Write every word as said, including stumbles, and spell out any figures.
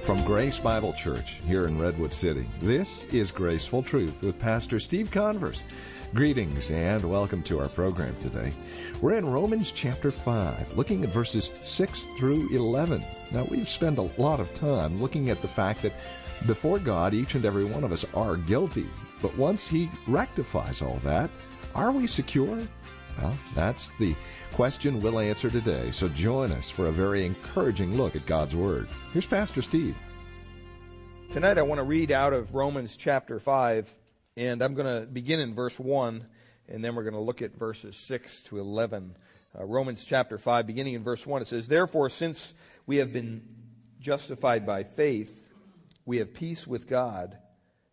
From Grace Bible Church here in Redwood City, this is Graceful Truth with Pastor Steve Converse. Greetings and welcome to our program today. We're in Romans chapter five, looking at verses six through eleven. Now, we've spent a lot of time looking at the fact that before God, each and every one of us are guilty. But once He rectifies all that, are we secure? Well, that's the question we'll answer today. So join us for a very encouraging look at God's Word. Here's Pastor Steve. Tonight I want to read out of Romans chapter five, and I'm going to begin in verse one, and then we're going to look at verses six to eleven. Uh, Romans chapter five, beginning in verse one, it says, "Therefore, since we have been justified by faith, we have peace with God